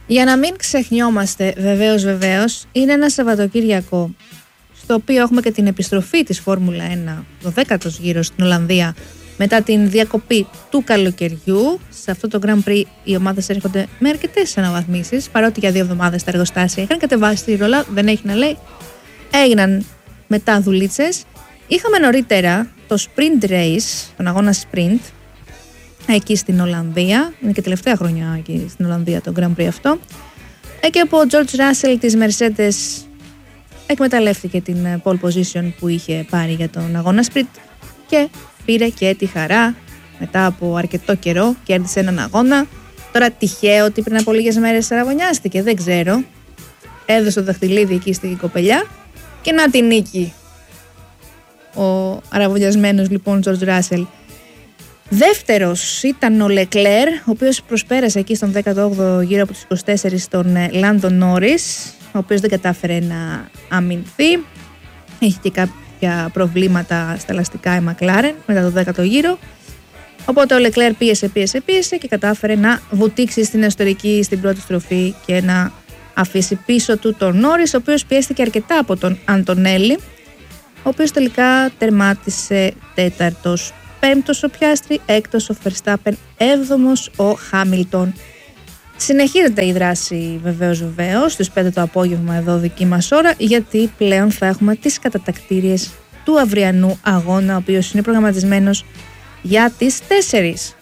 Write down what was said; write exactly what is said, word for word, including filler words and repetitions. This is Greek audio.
Για να μην ξεχνιόμαστε, βεβαίως βεβαίως, είναι ένα Σαββατοκύριακο στο οποίο έχουμε και την επιστροφή της Φόρμουλα ένα, το δέκατος γύρος στην Ολλανδία, μετά την διακοπή του καλοκαιριού. Σε αυτό το Grand Prix οι ομάδες έρχονται με αρκετές αναβαθμίσεις, παρότι για δύο εβδομάδες τα εργοστάσια είχαν κατεβάσει τη ρολά, δεν έχει να λέει. Έγιναν μετά δουλίτσες. Είχαμε νωρίτερα το Sprint Race, τον αγώνα Sprint, εκεί στην Ολλανδία. Είναι και τελευταία χρονιά εκεί στην Ολλανδία το Grand Prix αυτό. Εκεί όπου ο George Russell της Mercedes εκμεταλλεύτηκε την pole position που είχε πάρει για τον αγώνα Sprint και πήρε και τη χαρά μετά από αρκετό καιρό, κέρδισε έναν αγώνα. Τώρα τυχαίο ότι πριν από λίγες μέρες αραβωνιάστηκε, δεν ξέρω. Έδωσε το δαχτυλίδι εκεί στην κοπελιά και να την νίκη ο αραβωνιασμένος λοιπόν George Russell. Δεύτερος ήταν ο Leclerc, ο οποίος προσπέρασε εκεί στον δέκατο όγδοο γύρο από τους είκοσι τέσσερις τον Lando Norris, ο οποίος δεν κατάφερε να αμυνθεί. Είχε και κάποια προβλήματα στα ελαστικά η McLaren μετά το δέκατο γύρο. Οπότε ο Leclerc πίεσε, πίεσε, πίεσε και κατάφερε να βουτήξει στην εσωτερική στην πρώτη στροφή και να αφήσει πίσω του τον Norris, ο οποίος πιέστηκε αρκετά από τον Αντωνέλη, ο οποίος τελικά τερμάτισε τέταρτος. Πέμπτος ο Πιάστρη, έκτος ο Verstappen, έβδομος ο Χάμιλτον. Συνεχίζεται η δράση βεβαίως βεβαίως στις πέντε το απόγευμα εδώ δική μας ώρα, γιατί πλέον θα έχουμε τις κατατακτήριες του αυριανού αγώνα, ο οποίος είναι προγραμματισμένος για τις τέσσερις.